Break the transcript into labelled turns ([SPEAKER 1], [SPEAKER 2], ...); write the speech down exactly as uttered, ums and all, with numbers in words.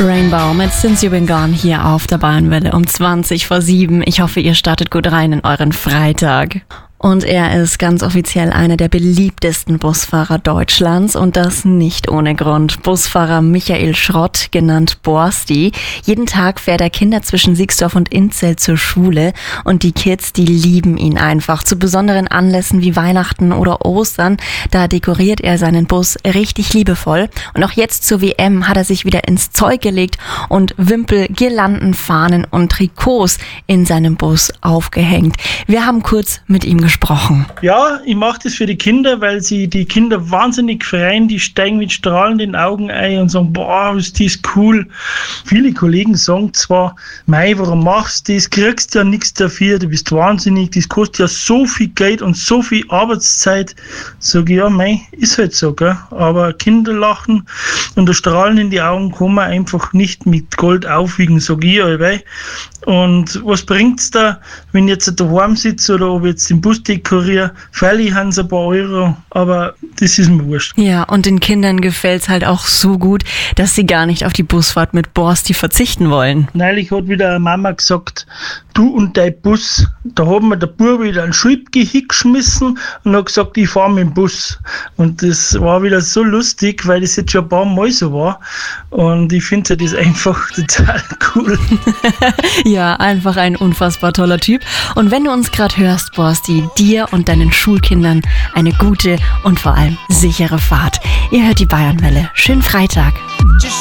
[SPEAKER 1] Rainbow mit Since You've Been Gone hier auf der Bayernwelle um zwanzig vor sieben. Ich hoffe, ihr startet gut rein in euren Freitag. Und er ist ganz offiziell einer der beliebtesten Busfahrer Deutschlands und das nicht ohne Grund. Busfahrer Michael Schrott, genannt Borsti. Jeden Tag fährt er Kinder zwischen Siegsdorf und Inzell zur Schule und die Kids, die lieben ihn einfach. Zu besonderen Anlässen wie Weihnachten oder Ostern, da dekoriert er seinen Bus richtig liebevoll. Und auch jetzt zur W M hat er sich wieder ins Zeug gelegt und Wimpel, Girlanden, Fahnen und Trikots in seinem Bus aufgehängt. Wir haben kurz mit ihm gesprochen. Gesprochen.
[SPEAKER 2] Ja, ich mache das für die Kinder, weil sie die Kinder wahnsinnig freuen. Die steigen mit strahlenden Augen ein und sagen, boah, ist das cool. Viele Kollegen sagen zwar, mei, warum machst du das? Kriegst ja nichts dafür, du bist wahnsinnig, das kostet ja so viel Geld und so viel Arbeitszeit. Sag ich, ja, mei, ist halt so, gell? Aber Kinder lachen und das Strahlen in die Augen kann man einfach nicht mit Gold aufwiegen, sag ich allweil. Und was bringt's da, wenn ich jetzt daheim sitze oder ob ich jetzt den Bus dekoriere? Freilich haben sie ein paar Euro, aber das ist mir wurscht.
[SPEAKER 1] Ja, und den Kindern gefällt's halt auch so gut, dass sie gar nicht auf die Busfahrt mit Borsti verzichten wollen.
[SPEAKER 2] Neulich hat wieder eine Mama gesagt, du und dein Bus, da hat mir der Bub wieder einen Schrittgeh hingeschmissen und hat gesagt, ich fahre mit dem Bus. Und das war wieder so lustig, weil das jetzt schon ein paar Mal so war. Und ich finde das einfach total cool.
[SPEAKER 1] Ja, einfach ein unfassbar toller Typ. Und wenn du uns gerade hörst, Borsti, dir und deinen Schulkindern eine gute und vor allem sichere Fahrt. Ihr hört die Bayernwelle. Schönen Freitag.